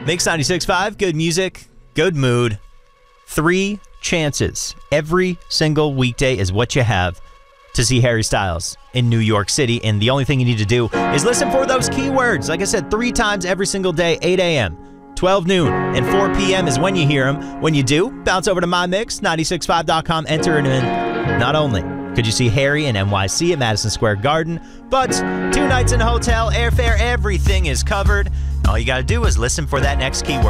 Mix 96.5, good music, good mood. 3 chances every single weekday is what you have to see Harry Styles in New York City. And the only thing you need to do is listen for those keywords. Like I said, 3 times every single day, 8 a.m., 12 noon, and 4 p.m. is when you hear him. When you do, bounce over to MyMix965.com, enter it in. Not only could you see Harry in NYC at Madison Square Garden, but 2 nights in a hotel, airfare, everything is covered. All you got to do is listen for that next keyword.